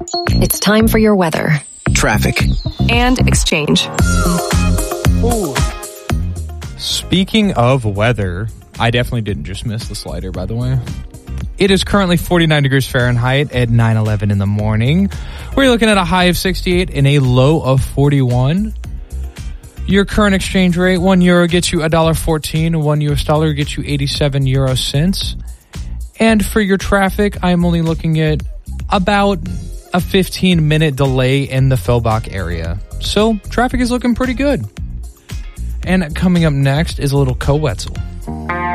It's time for your weather. Traffic. And exchange. Ooh. Speaking of weather, I definitely didn't just miss the slider, by the way. It is currently 49 degrees Fahrenheit at 9:11 in the morning. We're looking at a high of 68 and a low of 41. Your current exchange rate, €1 gets you $1.14, $1 gets you 87 euro cents. And for your traffic, I'm only looking at about a 15-minute delay in the Fellbach area. So traffic is looking pretty good. And coming up next is a little Koe Wetzel.